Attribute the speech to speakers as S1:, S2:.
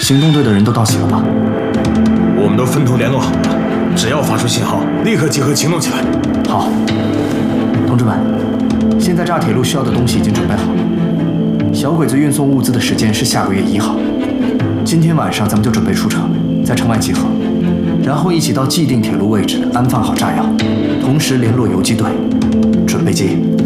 S1: 行动队的人都到齐了吧？
S2: 我们都分头联络好了，只要发出信号，立刻集合行动起来。
S1: 好，同志们，现在炸铁路需要的东西已经准备好了。小鬼子运送物资的时间是下个月1号，今天晚上咱们就准备出城，在城外集合，然后一起到既定铁路位置安放好炸药，同时联络游击队，准备接应。